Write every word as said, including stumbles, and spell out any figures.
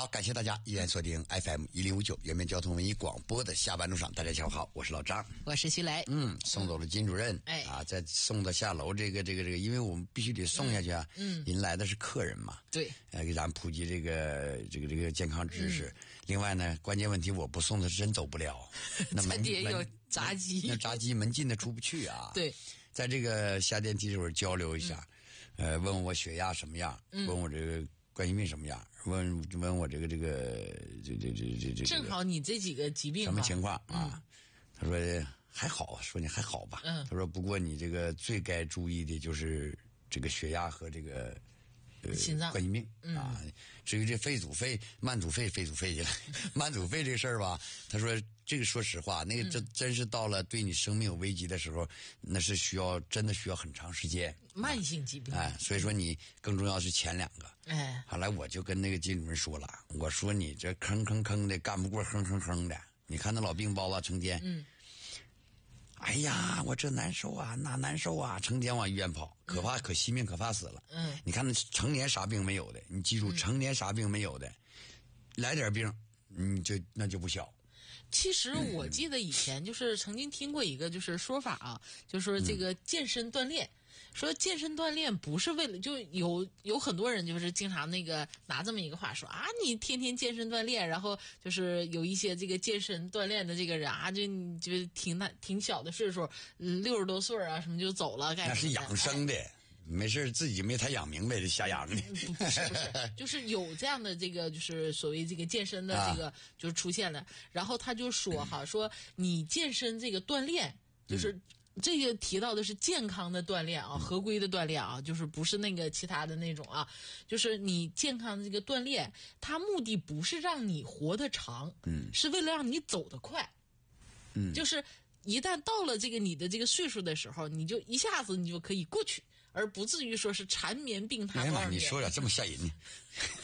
好，感谢大家依然锁定 F M 一零五九原面交通文艺广播的下班路上，大家下午好，我是老张， 我是徐雷。 嗯，送走了金主任， 哎啊，再送到下楼，这个这个这个，因为我们必须得送下去啊，嗯，迎来的是客人嘛， 对， 呃，给咱们普及这个这个这个健康知识。嗯、另外呢，关键问题我不送他是真走不了，那门也有闸机， 那闸机门进的出不去啊。 对， 在这个下电梯的时候交流一下，嗯、呃，问我血压什么样，嗯、问我这个。冠心病什么样？问问我这个这个这这这这这正好你这几个疾病什么情况啊？嗯、他说还好，说你还好吧。嗯，他说不过你这个最该注意的就是这个血压和这个呃心脏冠心病、 嗯、 啊。至于这肺阻肺、慢阻肺、肺阻肺去了，慢阻肺这事儿吧，他说。这个说实话，那个这真是到了对你生命有危机的时候，嗯、那是需要真的需要很长时间。 慢性疾病， 哎，所以说你更重要是前两个。 哎， 后来我就跟那个金主任说了，我说你这吭吭吭的干不过哼哼哼的，你看那老病包子成天， 嗯， 哎呀，我这难受啊，那难受啊，成天往医院跑，可怕，可惜命，可怕死了。 嗯， 你看那成年啥病没有的，你记住， 嗯、 成年啥病没有的，来点病，你就那就不小。 其实我记得以前就是曾经听过一个就是说法啊，就是说这个健身锻炼，嗯、说健身锻炼不是为了，就有有很多人就是经常那个拿这么一个话说啊，你天天健身锻炼，然后就是有一些这个健身锻炼的这个人啊，就就挺大挺小的岁数，六十多岁啊什么就走了，干什么的？ 那是养生的。哎没事自己没他养明白的瞎养的， 不是不是，就是有这样的这个就是所谓这个健身的这个就是出现了，啊、然后他就说哈，说你健身这个锻炼就是。嗯这个提到的是健康的锻炼啊，合规的锻炼啊，就是不是那个其他的那种啊，就是你健康的这个锻炼，它目的不是让你活得长， 嗯， 是为了让你走得快， 嗯， 就是一旦到了这个你的这个岁数的时候，你就一下子你就可以过去，而不至于说是缠绵病榻多少年。 哎呀妈，你说点这么吓人呢？